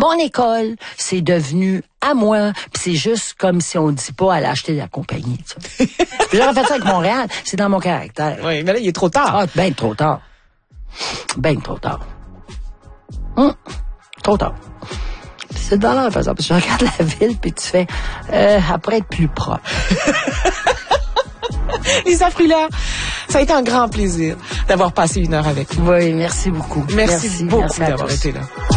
mon école, c'est devenu à moi, puis c'est juste comme si on dit pas à l'acheter de la compagnie. J'aurais fait ça avec Montréal, c'est dans mon caractère. Oui, mais là, il est trop tard. Ah, ben trop tard. Ben trop tard. Trop tard. C'est dans l'air, par exemple, parce que tu regardes la ville, puis tu fais, après être plus propre. Lisa Fruland, ça a été un grand plaisir d'avoir passé 1 heure avec vous. Oui, merci beaucoup. Merci beaucoup à d'avoir tous. été là.